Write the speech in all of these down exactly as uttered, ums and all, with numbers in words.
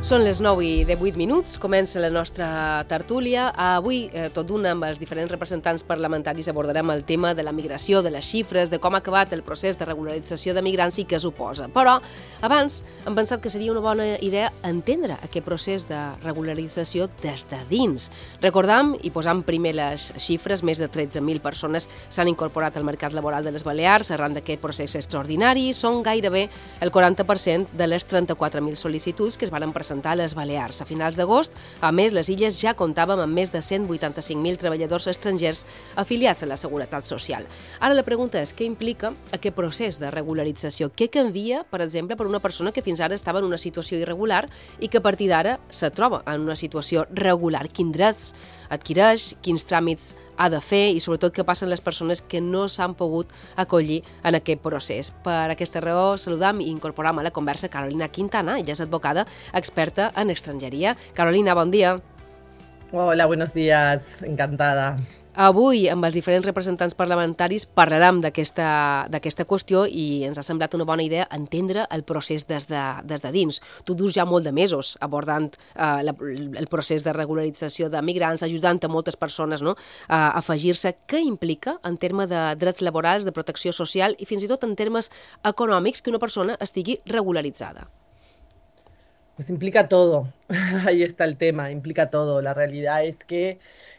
Són les nou i divuit minuts, comença la nostra tertúlia. Avui, eh, tot d'una, amb els diferents representants parlamentaris abordarem el tema de la migració, de les xifres, de com ha acabat el procés de regularització de migrants i què suposa. Però, abans, hem pensat que seria una bona idea entendre aquest procés de regularització des de dins. Recordam i posam primer les xifres, més de tretze mil persones s'han incorporat al mercat laboral de les Balears arran d'aquest procés extraordinari. Són gairebé el quaranta per cent de les trenta-quatre mil sol·licituds que es van presentar a les Balears. A finals d'agost, a més, les illes ja comptàvem amb més de cent vuitanta-cinc mil treballadors estrangers afiliats a la Seguretat Social. Ara la pregunta és què implica aquest procés de regularització? Què canvia, per exemple, per una persona que fins ara estava en una situació irregular i que a partir d'ara se troba en una situació regular? Quins drets adquireix, quins tràmits ha de fer i sobretot què passa amb les persones que no s'han pogut acollir en aquest procés. Per aquesta raó saludam i incorporam a la conversa Carolina Quintana, ella és advocada experta en estrangeria. Carolina, bon dia. Hola, buenos días, encantada. Avui, amb els diferents representants parlamentaris, parlarem d'aquesta d'aquesta qüestió i ens ha semblat una bona idea entendre el procés des de, des de dins. Tu durs ja molt de mesos abordant eh, la, el procés de regularització de migrants, ajudant a moltes persones, no?, a afegir-se. Què implica en termes de drets laborals, de protecció social i fins i tot en termes econòmics que una persona estigui regularitzada? Pues implica todo, ahí está el tema, implica todo. La realidad es que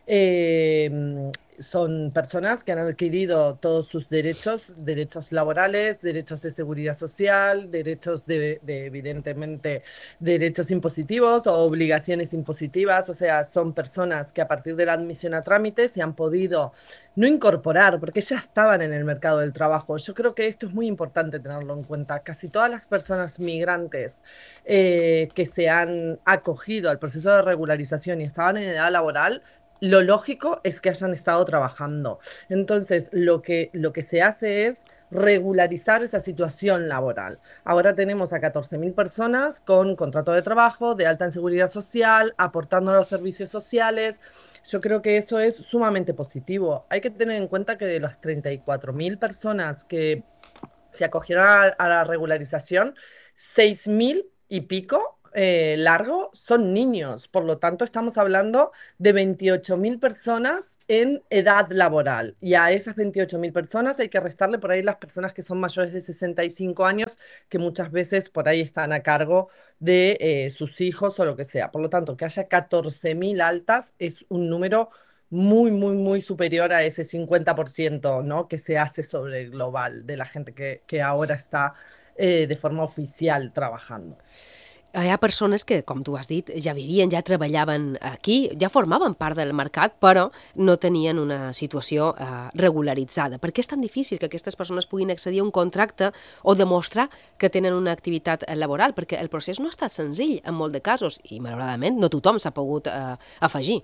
eh, son personas que han adquirido todos sus derechos, derechos laborales, derechos de seguridad social, derechos de, de evidentemente, derechos impositivos o obligaciones impositivas. O sea, son personas que a partir de la admisión a trámite se han podido no incorporar, porque ya estaban en el mercado del trabajo. Yo creo que esto es muy importante tenerlo en cuenta. Casi todas las personas migrantes eh, que se han acogido al proceso de regularización y estaban en edad laboral, lo lógico es que hayan estado trabajando. Entonces, lo que, lo que se hace es regularizar esa situación laboral. Ahora tenemos a catorce mil personas con contrato de trabajo, de alta en seguridad social, aportando a los servicios sociales. Yo creo que eso es sumamente positivo. Hay que tener en cuenta que de las treinta y cuatro mil personas que se acogieron a, a la regularización, seis mil y pico Eh, largo son niños, por lo tanto estamos hablando de veintiocho mil personas en edad laboral y a esas veintiocho mil personas hay que restarle por ahí las personas que son mayores de sesenta y cinco años que muchas veces por ahí están a cargo de eh, sus hijos o lo que sea. Por lo tanto, que haya catorce mil altas es un número muy, muy, muy superior a ese cincuenta por ciento, ¿no?, que se hace sobre el global de la gente que, que ahora está eh, de forma oficial trabajando. Hi ha persones que, com tu has dit, ja vivien, ja treballaven aquí, ja formaven part del mercat, però no tenien una situació eh, regularitzada. Per què és tan difícil que aquestes persones puguin accedir a un contracte o demostrar que tenen una activitat laboral? Perquè el procés no ha estat senzill en molt de casos i, malauradament, no tothom s'ha pogut eh, afegir.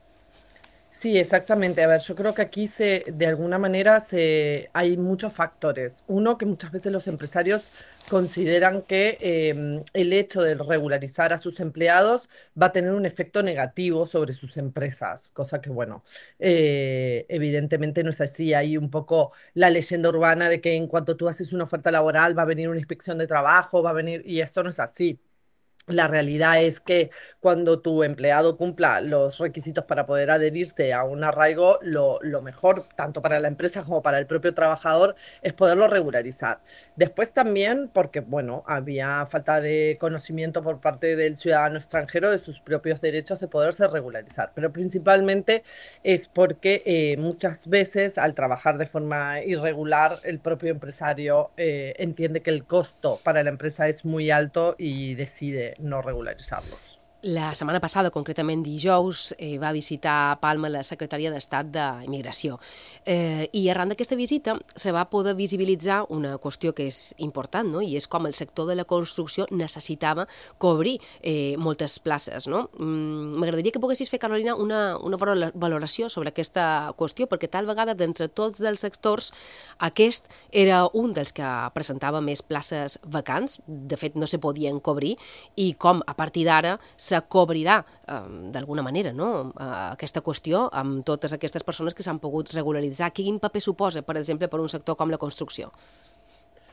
Sí, exactamente. A ver, yo creo que aquí se, de alguna manera se, hay muchos factores. Uno, que muchas veces los empresarios consideran que eh, el hecho de regularizar a sus empleados va a tener un efecto negativo sobre sus empresas, cosa que, bueno, eh, evidentemente no es así. Hay un poco la leyenda urbana de que en cuanto tú haces una oferta laboral va a venir una inspección de trabajo, va a venir, y esto no es así. La realidad es que cuando tu empleado cumpla los requisitos para poder adherirse a un arraigo, lo, lo mejor, tanto para la empresa como para el propio trabajador, es poderlo regularizar. Después también porque, bueno, había falta de conocimiento por parte del ciudadano extranjero de sus propios derechos de poderse regularizar. Pero principalmente es porque eh, muchas veces al trabajar de forma irregular, el propio empresario eh, entiende que el costo para la empresa es muy alto y decide no regularizarlos. La setmana passada, concretament dijous, eh, va visitar Palma la Secretaria d'Estat d'Immigració. Eh, I arran d'aquesta visita se va poder visibilitzar una qüestió que és important, no?, i és com el sector de la construcció necessitava cobrir eh, moltes places, no? Mm, m'agradaria que poguessis fer, Carolina, una, una valoració sobre aquesta qüestió, perquè tal vegada d'entre tots els sectors aquest era un dels que presentava més places vacants, de fet no se podien cobrir, i com a partir d'ara se se cobrirà eh, d'alguna manera, no?, eh, aquesta qüestió amb totes aquestes persones que s'han pogut regularitzar. Quin paper suposa, per exemple, per un sector com la construcció?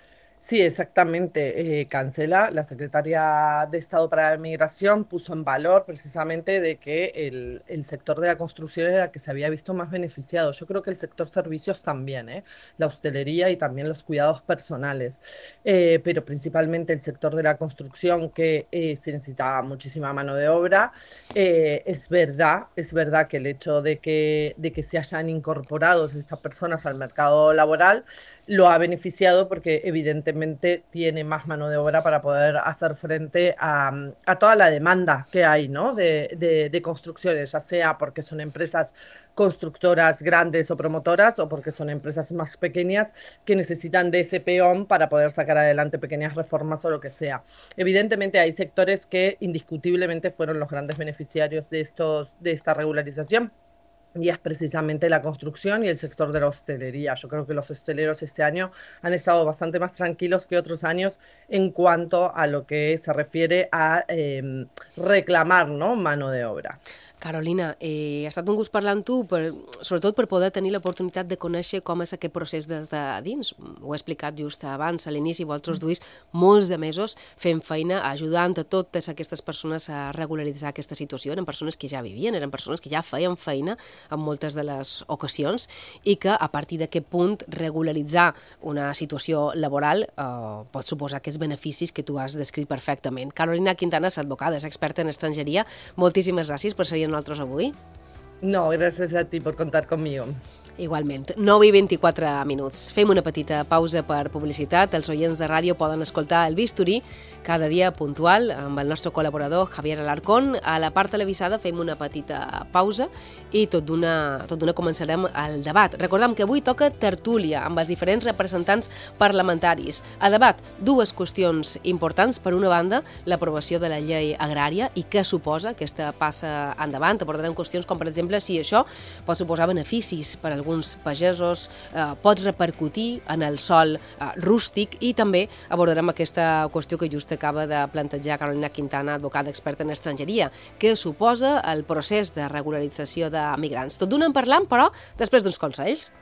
Sí, exactamente. Eh, cancela. La secretaria de Estado para la Migración puso en valor precisamente de que el, el sector de la construcción era el que se había visto más beneficiado. Yo creo que el sector servicios también, ¿eh? La hostelería y también los cuidados personales. Eh, pero principalmente el sector de la construcción, que eh, se necesitaba muchísima mano de obra. Eh, es verdad, es verdad que el hecho de que, de que se hayan incorporado estas personas al mercado laboral lo ha beneficiado porque evidentemente tiene más mano de obra para poder hacer frente a, a toda la demanda que hay, ¿no? de, de, de construcciones, ya sea porque son empresas constructoras grandes o promotoras o porque son empresas más pequeñas que necesitan de ese peón para poder sacar adelante pequeñas reformas o lo que sea. Evidentemente hay sectores que indiscutiblemente fueron los grandes beneficiarios de, estos, de esta regularización, y es precisamente la construcción y el sector de la hostelería. Yo creo que los hosteleros este año han estado bastante más tranquilos que otros años en cuanto a lo que se refiere a eh, reclamar, ¿no?, mano de obra. Carolina, eh, ha estat un gust parlar amb tu, per, sobretot per poder tenir l'oportunitat de conèixer com és aquest procés des de dins. Ho he explicat just abans, a l'inici, vosaltres duis molts de mesos fent feina, ajudant a totes aquestes persones a regularitzar aquesta situació. Eren persones que ja vivien, eren persones que ja feien feina en moltes de les ocasions i que a partir d'aquest punt regularitzar una situació laboral eh, pot suposar aquests beneficis que tu has descrit perfectament. Carolina Quintana és advocada, és experta en estrangeria. Moltíssimes gràcies per ser nosaltres avui. No, gràcies a ti per comptar conmigo. Igualment. nou i vint-i-quatre minuts. Fem una petita pausa per publicitat. Els oients de ràdio poden escoltar el Bisturí cada dia puntual amb el nostre col·laborador Javier Alarcón. A la part televisada fem una petita pausa i tot d'una tot d'una començarem el debat. Recordem que avui toca tertúlia amb els diferents representants parlamentaris. A debat, dues qüestions importants. Per una banda, l'aprovació de la llei agrària i què suposa aquesta passa endavant. Abordarem qüestions com, per exemple, si això pot suposar beneficis per a alguns pagesos, eh, pot repercutir en el sòl eh, rústic, i també abordarem aquesta qüestió que just acaba de plantejar Carolina Quintana, advocada experta en estrangeria, que suposa el procés de regularització de migrants. Tot d'una en parlam, però després d'uns consells.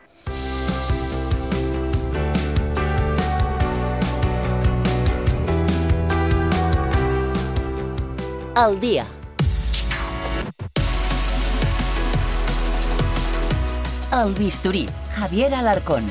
Al dia. El Bisturí, Javier Alarcón.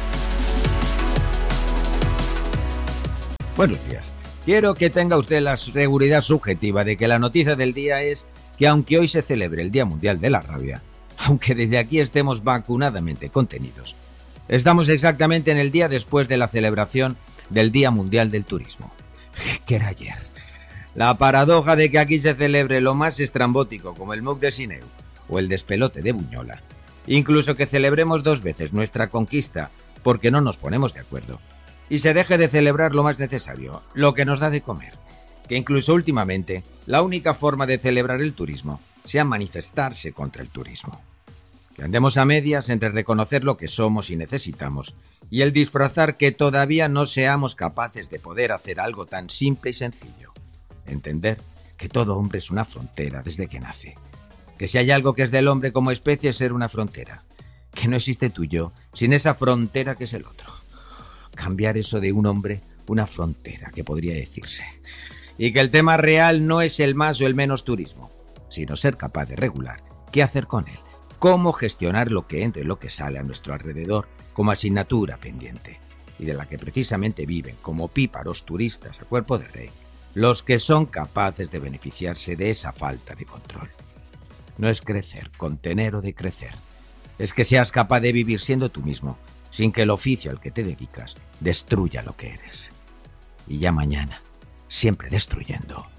Buenos días. Quiero que tenga usted la seguridad subjetiva de que la noticia del día es que aunque hoy se celebre el Día Mundial de la Rabia, aunque desde aquí estemos vacunadamente contenidos, estamos exactamente en el día después de la celebración del Día Mundial del Turismo, que era ayer. La paradoja de que aquí se celebre lo más estrambótico como el M U C de Sineu o el despelote de Buñola, incluso que celebremos dos veces nuestra conquista porque no nos ponemos de acuerdo, y se deje de celebrar lo más necesario, lo que nos da de comer, que incluso últimamente la única forma de celebrar el turismo sea manifestarse contra el turismo. Que andemos a medias entre reconocer lo que somos y necesitamos y el disfrazar que todavía no seamos capaces de poder hacer algo tan simple y sencillo. Entender que todo hombre es una frontera desde que nace. Que si hay algo que es del hombre como especie es ser una frontera. Que no existe tú y yo sin esa frontera que es el otro. Cambiar eso de un hombre, una frontera, que podría decirse. Y que el tema real no es el más o el menos turismo, sino ser capaz de regular qué hacer con él, cómo gestionar lo que entra y lo que sale a nuestro alrededor como asignatura pendiente, y de la que precisamente viven como píparos turistas a cuerpo de rey los que son capaces de beneficiarse de esa falta de control. No es crecer, contener o decrecer. Es que seas capaz de vivir siendo tú mismo, sin que el oficio al que te dedicas destruya lo que eres. Y ya mañana, siempre destruyendo,